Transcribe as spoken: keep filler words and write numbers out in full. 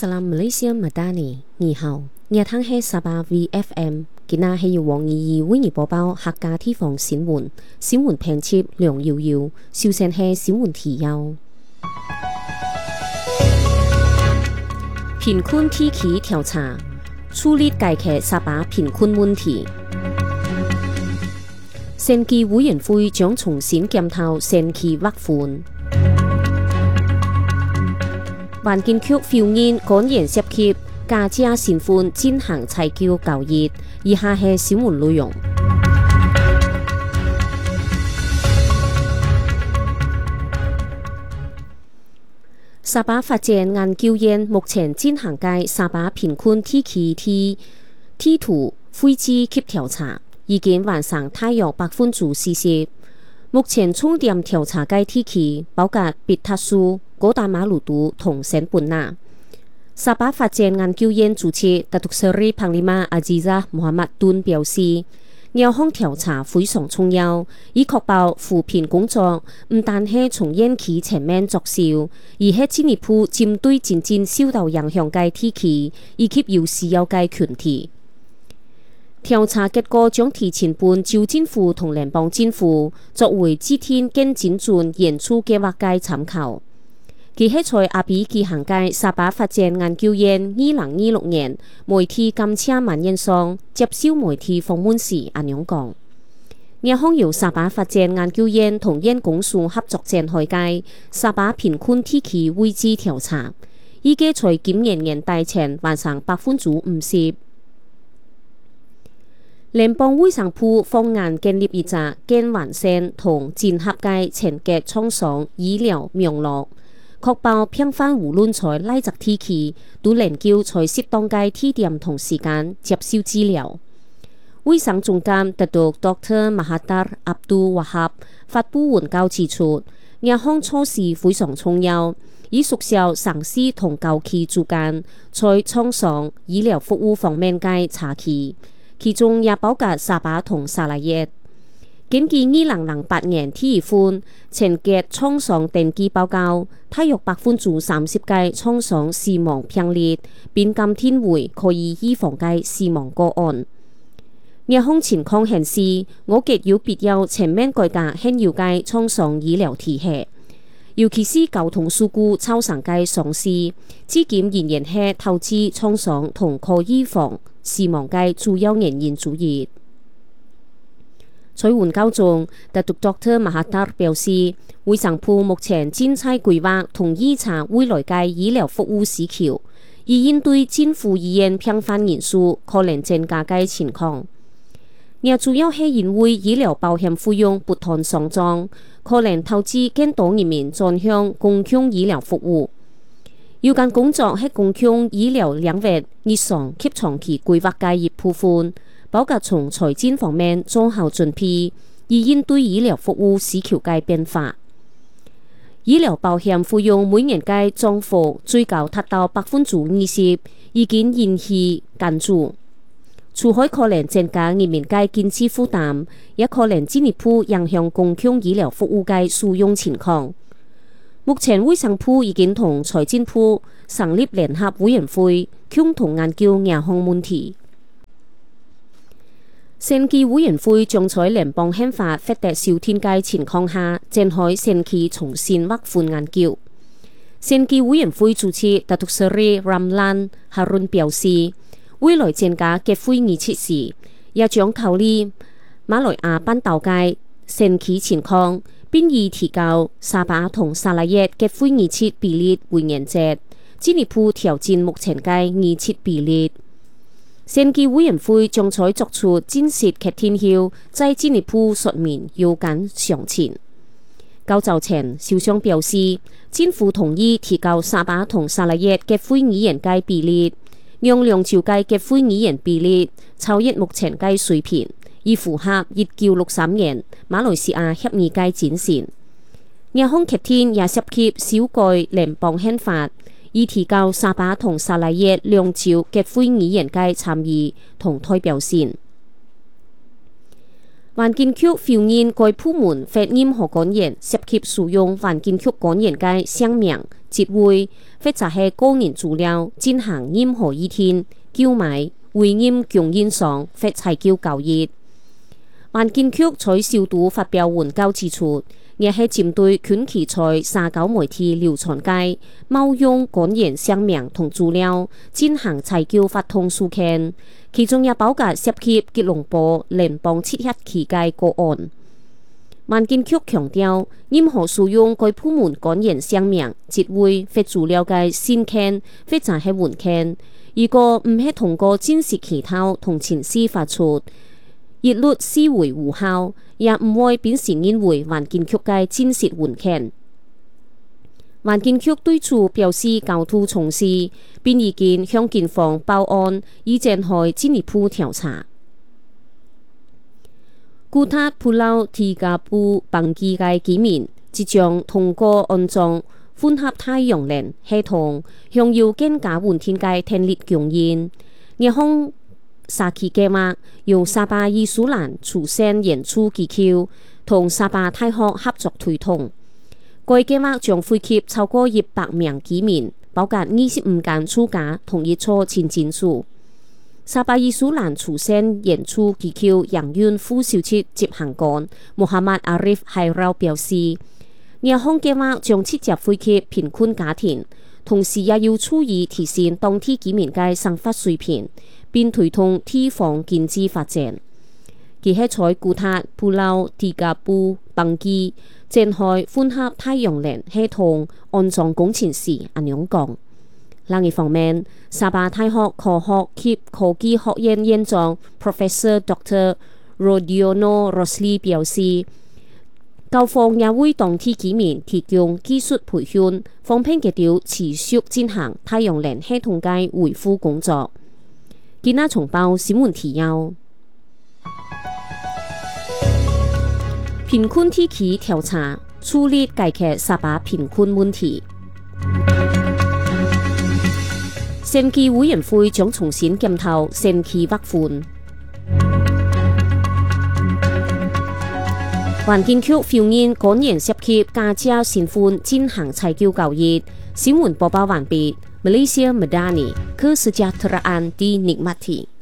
Salam Malaysia Madani，你好，熱聽係沙巴 V F M， 今日係由黃怡怡為你播報客家地方新聞，新聞編輯梁瑤瑤，首先係新聞提要。貧困地區調查，處理解決沙巴貧困問題。選舉委員會將重新檢討選區劃分。環境局否認官員涉及假借身份進行採購交易。以下係新聞內容。沙巴發展研究院目前進行嘅沙巴貧困地區地地圖繪製及調查，已經完成大約百分之四十。目前重點調查嘅地區包括別塔蘇、高大馬魯都同聖本那。沙巴發展研究院主席達督斯里彭利馬阿茲扎穆罕默敦表示，呢項調查非常重要，以確保扶貧工作唔單係從園區層面作效，而係進一步針對真正受到影響嘅地區以及有需要嘅群體。調查結果將提前半州政府同聯邦政府作為制定更精準演出計劃嘅參考。佢係在阿比舉行嘅沙巴發展研究院二零二六年媒體監測晚宴上接受媒體訪問時咁樣講，呢項由沙巴發展研究院同院公署合作展開嘅沙巴貧困地區位置調查，預計在今年年底前完成百分之五十。聯邦衛生部方案建立一隻更完善同整合嘅前結創傷醫療網絡，確保平凡無論在哪隻地區都能夠在適當嘅地點同時間接受治療。衛生總監特督 Doctor Mahathir Abdul Wahab 發布文告指出，呢項措施非常重要，以縮小城市同郊區之間在創傷醫療服務方面嘅差距。其中也包括沙巴同沙拉越。根據二零零八年第一份前結創傷登記報告，大約百分之三十嘅創傷死亡病例，並鑑定為可以預防嘅死亡個案。呢項情況顯示，我極有必要全面改革現有嘅創傷醫療體系，尤其是交通事故造成嘅傷勢，至今仍然係導致創傷同可預防死亡嘅主要原因之一。在援交中，特督 Doctor Mahathir 表示，衛生部目前正在規劃同預測未來嘅醫療服務需求，以應對政府醫院頻繁人數可能增加嘅情況。也主要係因為醫療保險費用不斷上漲，可能導致更多人民轉向公共醫療服務。有關工作係公共醫療領域日常及長期規劃嘅一部分，包括從財政方面做好準備，以應對醫療服務需求嘅變化。醫療保險費用每年嘅漲幅最高達到百分之二十，已經引起關注。除開可能增加人民嘅經濟負擔，也可能進一步影響公共醫療服務嘅使用情況。目前衛生部已經同財政部成立聯合委員會，共同研究呢項問題。選舉委員會將在聯邦憲法獲得修訂嘅情況下，展開選區重新劃分研究。選舉委員會主席達督斯里 Ramlan Harun 表示，未來增加結會議設時，也將考慮馬來亞半島嘅選區情況，並以提高沙巴同沙拉越結會議設比例為原則，進一步調整目前嘅議設比例。選舉委員會將在作出正式決定後，再進一步說明有關詳情。較早前，首相表示，政府同意提高沙巴同沙拉越結會議員嘅比例，讓兩州嘅結會議員比例超越目前嘅水平，以符合一九六三年馬來西亞協議嘅精神。呢項決定也涉及修改聯邦憲法，以提高沙巴同沙拉越兩州結會議員嘅參與同代表性。 環境局否認該部門或任何官員涉及使用環境局官員嘅姓名、職位或者係個人資料進行任何議定、購買、委任供應商或採購交易。環境局在小組發表文告指出，亦係針對近期在社交媒體流傳嘅冒用官員姓名同資料進行採購發通事件，其中也包括涉及吉隆坡聯邦七一期嘅個案。環境局強調，任何使用該部門官員姓名、職位或資料嘅信件或者係文件，如果唔係通過正式渠道同程序發出，一律視為無效，也唔會變成認為環境局嘅真實文件。環境局對此表示高度重視，並已經向警方報案，以展開進一步調查。古塔普勞提加布邦基嘅居民即將通過安裝混合太陽能系統，享有更加穩定嘅電力供應。日方沙期計劃由沙巴伊蘇蘭出生研究機構同沙巴大學合作推動。該計劃將惠及超過一百名居民，包括二十五間住家同一座前建築。沙巴伊蘇蘭出生研究機構營運副首席執行官穆罕默阿里夫海繞表示，日方計劃將直接惠及貧困家庭，同時也要注意提升當地居民嘅生活水平，並推動地方經濟發展。佢喺在古塔普勞提加布邦基展開混合太陽能系統安裝工程時咁樣講。另一方面，沙巴大學科學及科技學院院長 Professor Doctor Rodiono Rosli 表示，校方也為當地居民提供技術培訓，方便佢哋持續進行太陽能系統嘅維護工作。今日重報新聞提要：貧困地區調查，處理解決沙巴貧困問題。選舉委員會將重新檢討選區劃分。環境局否認官員涉及假借身份進行採購交易。新聞播報完畢。Malaysia Madani Kesejahteraan di Nikmati。